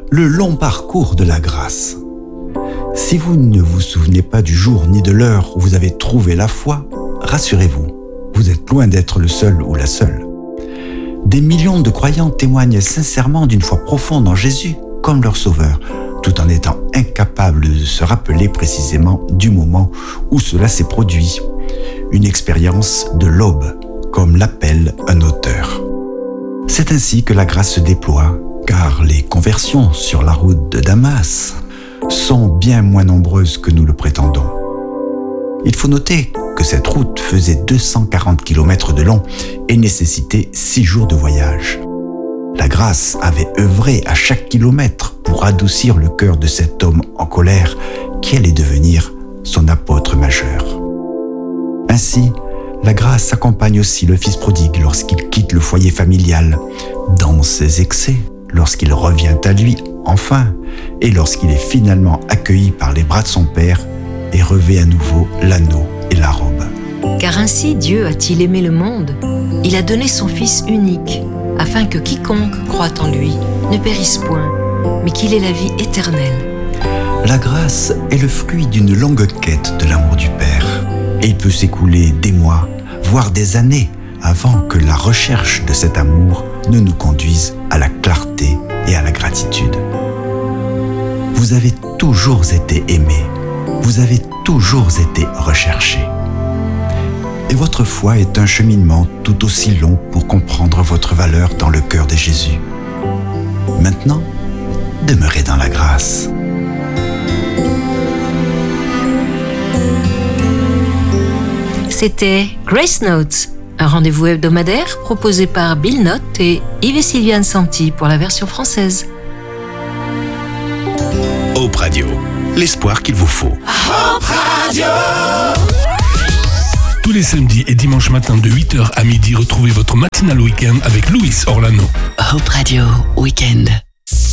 le long parcours de la grâce. Si vous ne vous souvenez pas du jour ni de l'heure où vous avez trouvé la foi, rassurez-vous, vous êtes loin d'être le seul ou la seule. Des millions de croyants témoignent sincèrement d'une foi profonde en Jésus comme leur sauveur, tout en étant incapables de se rappeler précisément du moment où cela s'est produit. Une expérience de l'aube, comme l'appelle un auteur. C'est ainsi que la grâce se déploie, car les conversions sur la route de Damas sont bien moins nombreuses que nous le prétendons. Il faut noter que cette route faisait 240 km de long et nécessitait 6 jours de voyage. La grâce avait œuvré à chaque kilomètre pour adoucir le cœur de cet homme en colère qui allait devenir son apôtre majeur. Ainsi, la grâce accompagne aussi le fils prodigue lorsqu'il quitte le foyer familial, dans ses excès, lorsqu'il revient à lui, enfin, et lorsqu'il est finalement accueilli par les bras de son père et revêt à nouveau l'anneau et la robe. Car ainsi Dieu a-t-il aimé le monde, il a donné son Fils unique, afin que quiconque croit en lui ne périsse point, mais qu'il ait la vie éternelle. La grâce est le fruit d'une longue quête de l'amour du Père. Et il peut s'écouler des mois, voire des années, avant que la recherche de cet amour ne nous conduise à la clarté et à la gratitude. Vous avez toujours été aimé, vous avez toujours été recherché. Et votre foi est un cheminement tout aussi long pour comprendre votre valeur dans le cœur de Jésus. Maintenant, demeurez dans la grâce. C'était Grace Notes, un rendez-vous hebdomadaire proposé par Bill Note et Yves et Sylviane Santi pour la version française. Hope Radio, l'espoir qu'il vous faut. Hope Radio. Tous les samedis et dimanches matins de 8h à midi, retrouvez votre matinale week-end avec Louis Orlano. Hope Radio Weekend.